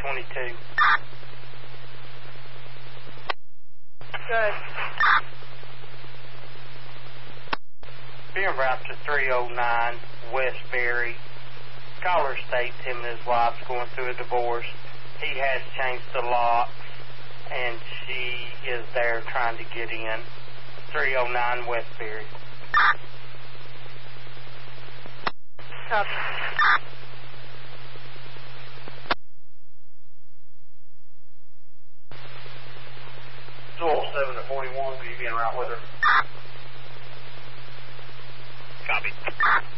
22. Good. Being route to 309 Westbury. Caller states him and his wife's going through a divorce. He has changed the locks, and she is there trying to get in. 309 Westbury. Copy. Joel 7 to 41, will you be en route with her? Copy.